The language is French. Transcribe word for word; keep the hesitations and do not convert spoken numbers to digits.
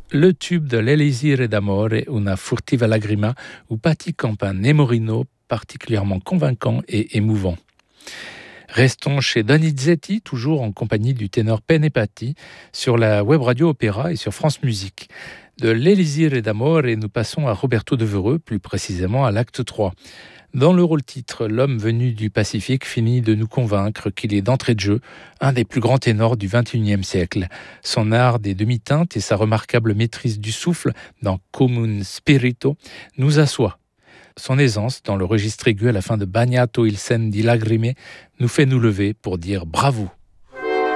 le tube de l'Elisir d'amore, una furtiva lagrima, ou Patti Campa Nemorino, particulièrement convaincant et émouvant. Restons chez Donizetti, toujours en compagnie du ténor Pene Patti, sur la web radio Opéra et sur France Musique. De l'Elisir d'amore, nous passons à Roberto Devereux, plus précisément à l'acte trois. Dans le rôle-titre, l'homme venu du Pacifique finit de nous convaincre qu'il est d'entrée de jeu un des plus grands ténors du vingt et unième siècle. Son art des demi-teintes et sa remarquable maîtrise du souffle dans Come un spirito nous assoient. Son aisance dans le registre aigu à la fin de Bagnato il sen di lagrime nous fait nous lever pour dire bravo.